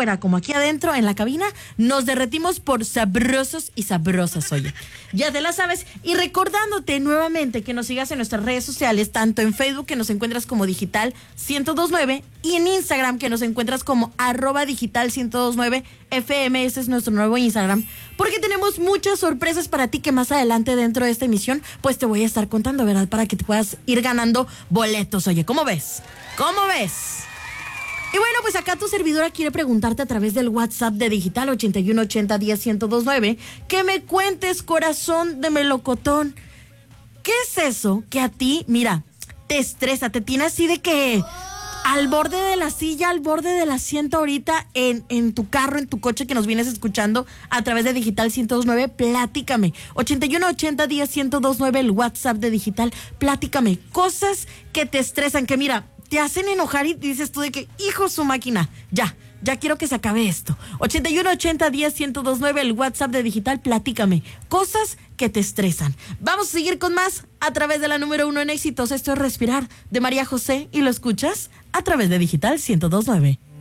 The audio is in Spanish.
afuera como aquí adentro en la cabina, nos derretimos por sabrosos y sabrosas, oye. Ya te la sabes. Y recordándote nuevamente que nos sigas en nuestras redes sociales, tanto en Facebook, que nos encuentras como Digital 1029, y en Instagram, que nos encuentras como @digital1029FM. Ese es nuestro nuevo Instagram, porque tenemos muchas sorpresas para ti que más adelante dentro de esta emisión, pues te voy a estar contando, ¿verdad? Para que te puedas ir ganando boletos. Oye, ¿cómo ves? ¿Cómo ves? Y bueno, pues acá tu servidora quiere preguntarte a través del WhatsApp de Digital 8180101029 que me cuentes, corazón de melocotón, ¿qué es eso que a ti, mira, te estresa, te tiene así de que al borde de la silla, al borde del asiento ahorita en tu carro, en tu coche que nos vienes escuchando a través de Digital 1029? Platícame. 8180101029, el WhatsApp de Digital. Platícame cosas que te estresan, que mira, te hacen enojar y dices tú de que, hijo su máquina, ya quiero que se acabe esto. 8180101029, el WhatsApp de Digital. Platícame cosas que te estresan. Vamos a seguir con más a través de la número 1 en éxitos. Esto es Respirar, de María José, y lo escuchas a través de Digital 1029.